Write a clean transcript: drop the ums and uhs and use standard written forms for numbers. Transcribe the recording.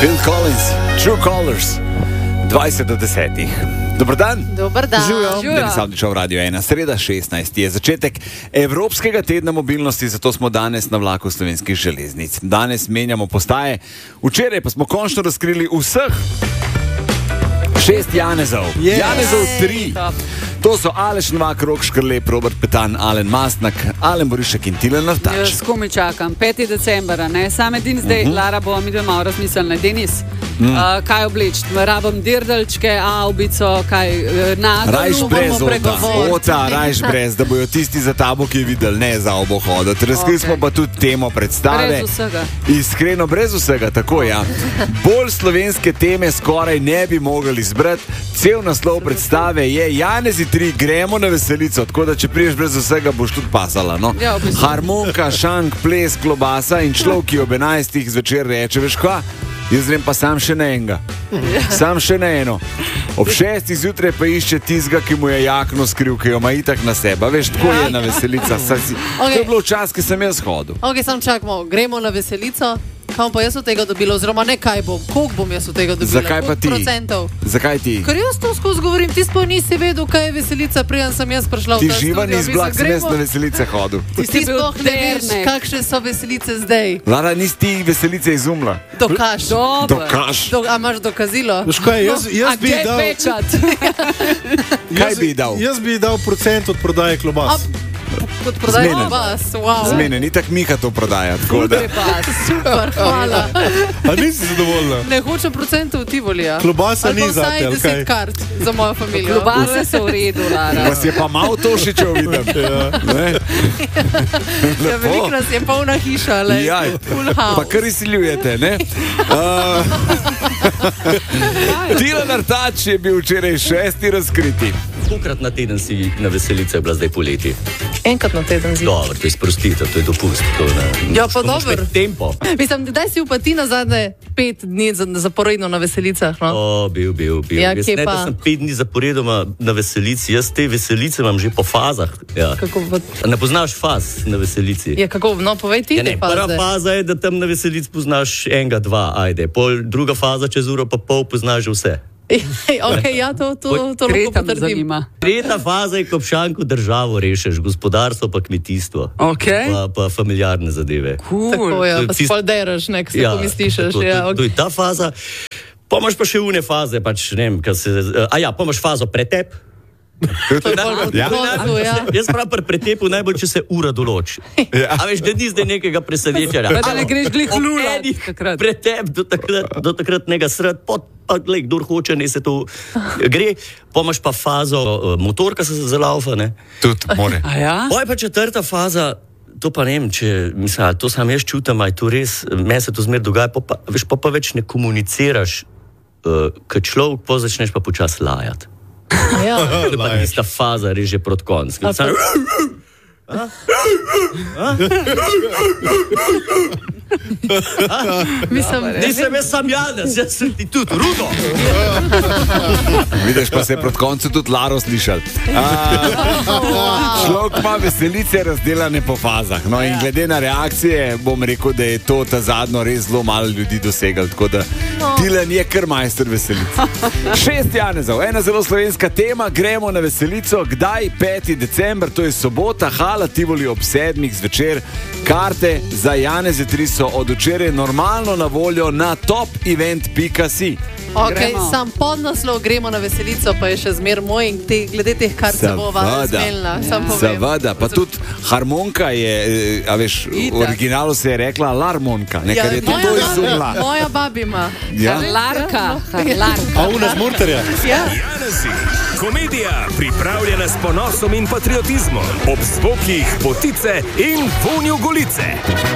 Phil Collins, True Colors, 20:10. Dobar dan. Dobar dan. Denis Avdićev, Radio 1. Sreda 16. je začetek Evropskega tedna mobilnosti, zato smo danes na vlaku Slovenskih železnic. Danes menjamo postaje, včeraj pa smo končno razkrili vseh 6 Janezov. Janezov 3. To so Aleš Novak, Rok Škrlep, Robert Petan, Alen Mastnak, Alen Borišek in Tilen Naftač. Jaz komaj čakam, 5. decembra, ne? Sam edin zdaj, Lara, bomo mi dve malo razmislili. Denis, kaj obleči? Rabam dirdelčke, avbico, kaj Rajš brez pregovoriti. rajš brez, da bojo tisti za tabo, ki je videli, ne za obo hoditi. Razkrili smo pa tudi temo predstave. Brez vsega. Iskreno, brez vsega, tako ja. Bolj slovenske teme skoraj ne bi mogli izbrati. Cel naslov predstave je Janezi 3, gremo na veselico, tako da če priješ brez vsega, boš tudi pasala. No? Ja, Harmonika, šank, ples, klobasa in človek, ki ob 11. zvečer reče, veš kva, jaz grem pa sam še na enega. Sam še na eno. Ob 6. zjutraj pa išče tizga, ki mu je jakno skril, ki jo ima itak na sebe. Veš, tako je na veselica. To je bilo čas, ki sem jaz hodil. Ok, sam čakamo, gremo na veselico. Kam pa jaz od tega dobila, oziroma ne kaj bom, koliko bom jaz od tega dobila? Zakaj pa ti? Procentov? Zakaj ti? Ker jaz to skozi govorim, ti sploh nisi vedel, kaj je veselica, preden sem jaz prišla v Ti ta živa studio. nisi bila, sem jaz na veselice hodil. Ti sploh ne veš, kakšne so veselice zdaj. Lara, nisi ti veselice izumla. Dokaž. Dokaž. A imaš dokazilo? Veš kaj, jaz bi Kde dal, pečat? Kaj bi dal? jaz bi dal procent od prodaje klobas. Kot prodaj Zmenen. vas, wow. Zmene, ni tak Miha to prodaja, tako da. Super, hvala. A nisi zadovoljna? Ne hočem procentov v Tivolija. Klobasa Ali pa ni zate, vsaj ali 10 kaj? kart za mojo familijo. Klobase so v redu, Lara. Vas je pa malo Tošičev vidim. Ne? Ja, veliko nas je polna hiša, le. Jaj, Full house. pa kar izsiljujete, ne? Tilen Naftač je bil včeraj 6. razkriti. Kolikrat na teden si na veselice bila zdaj poleti? Enkrat na teden zim. Dobro, to je sprostitev, to je dopust. To, ne. Ja, pa To moraš dobro. imeti tempo. Mislim, kdaj si pa ti na zadnje 5 dni zaporedno na veselicah, no? O, bil. Ja, Jaz kje ne, pa? da sem 5 dni zaporedoma na veselici. Jaz te veselice imam že po fazah. Ja. Kako bo... Ne poznaš faz na veselici? Ja, kako, no, povej ti Ja, ne, te prva faze. faza je, da tam na veselici poznaš enega, dva, ajde. Druga faza, čez uro pa pol poznaš že vse. Ok, ja, to lahko Tretja me potrdim. zanima. Tretja faza je, ko obšanku državo rešeš, gospodarstvo pa kmetijstvo. Ok. Pa familiarne zadeve. Tako, ja, pa Tisti- spol deraš, ne, ko se pomistišaš. tako, Ja, to je ta faza. Pa imaš pa še une faze, pač ne vem, pa imaš fazo pretep. to je pol v odhodu, ja. Jaz pravim pri pretepu najbolj, če se ura določi. A veš, da ni zdaj nekega presenečenja. Da ne greš glih Ob lulat enih takrat. Pretep do takratnega sred, pa glej, kdor hoče, ne se to gre. Pa imaš pa fazo motorka se zalaufa, ne. Tudi more. A ja? Pa je pa četrta faza, to pa ne vem, če mislim, to sam jaz čutim, a je to res, meni se to zmer dogaja, veš, pa več ne komuniciraš, kot človek, pa začneš pa počasi lajati. Ja. To je pa tista faza, res že proti koncu. Mislim, Nisem jaz sam Janez, jaz sem ti tudi Rudo. Vidiš, pa se je proti koncu tudi Laro slišal. Človek ima veselice razdelane po fazah. No, in glede na reakcije bom rekel, da je to ta zadnjo res zelo malo ljudi dosegal. Tako da Tilen je kar majster veselic. 6 Janezov, ena zelo slovenska tema, gremo na veselico. Kdaj? 5. december, to je sobota, hala Tivoli ob 7. zvečer. Karte za Janeze 3 so od včeraj normalno na voljo na topevent.si. ok, Gremo. sam podnaslov gremo na veselico, pa je še zmer moj in glede teh kart se bo vas zmenila. Sam povem. Seveda, pa tudi harmonika je, a veš, v Itak. originalu se je rekla larmonka, nekaj je tudi to moja izumila. moja babi ima. Ja. Larka. A una z Murterja? Ja. Janezi. Komedija pripravljena s ponosom in patriotizmom ob zvokih potice in vonju golice.